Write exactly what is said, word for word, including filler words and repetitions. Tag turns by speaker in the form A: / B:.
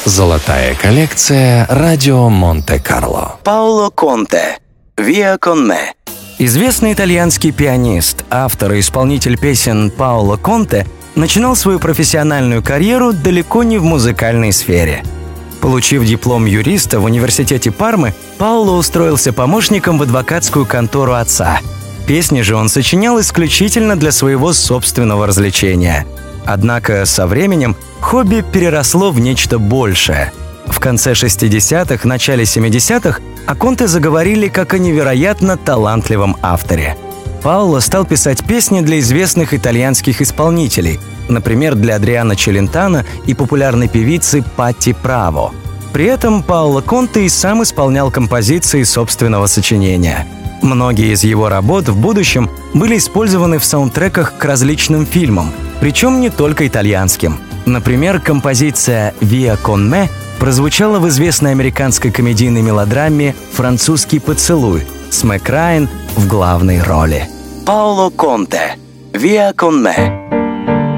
A: Золотая коллекция «Радио Монте-Карло».
B: Паоло Конте. «Via con me».
C: Известный итальянский пианист, автор и исполнитель песен Паоло Конте начинал свою профессиональную карьеру далеко не в музыкальной сфере. Получив диплом юриста в университете Пармы, Паоло устроился помощником в адвокатскую контору отца. Песни же он сочинял исключительно для своего собственного развлечения. Однако со временем хобби переросло в нечто большее. В конце шестидесятых, начале семидесятых о Конте заговорили как о невероятно талантливом авторе. Паоло стал писать песни для известных итальянских исполнителей, например, для Адриано Челентано и популярной певицы Патти Право. При этом Паоло Конте и сам исполнял композиции собственного сочинения. Многие из его работ в будущем были использованы в саундтреках к различным фильмам, причем не только итальянским. Например, композиция «Via con me» прозвучала в известной американской комедийной мелодраме «Французский поцелуй» с Мэк Райан в главной роли.
B: Паоло Конте. «Via con me».